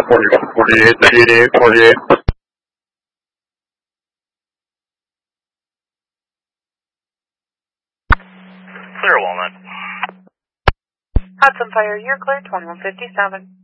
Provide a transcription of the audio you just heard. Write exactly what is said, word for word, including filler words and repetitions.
forty-one, forty-eight, ninety-eight, forty-eight. Clear Walnut. Hudson Fire, you're clear, twenty-one fifty-seven.